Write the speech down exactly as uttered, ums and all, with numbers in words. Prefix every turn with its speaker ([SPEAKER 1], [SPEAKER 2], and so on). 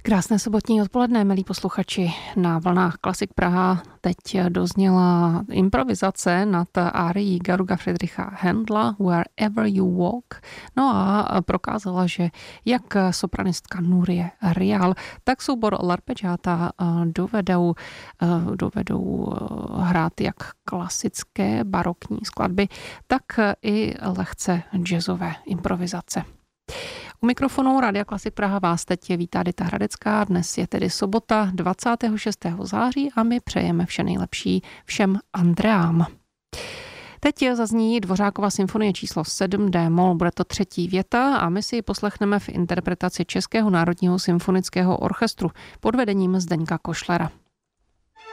[SPEAKER 1] Krásné sobotní odpoledne, milí posluchači. Na vlnách Klasik Praha teď dozněla improvizace nad árií Georga Friedricha Händla Wherever You Walk. No a prokázala, že jak sopranistka Nurie Rial, tak soubor L'arpeggiata dovedou, dovedou hrát jak klasické barokní skladby, tak i lehce jazzové improvizace. U mikrofonu Rádia Klasik Praha vás teď vítá Dita Hradecká. Dnes je tedy sobota dvacátého šestého září a my přejeme vše nejlepší všem Andreám. Teď zazní Dvořákova symfonie číslo sedm D-moll, bude to třetí věta a my si ji poslechneme v interpretaci Českého národního symfonického orchestru pod vedením Zdeňka Košlera.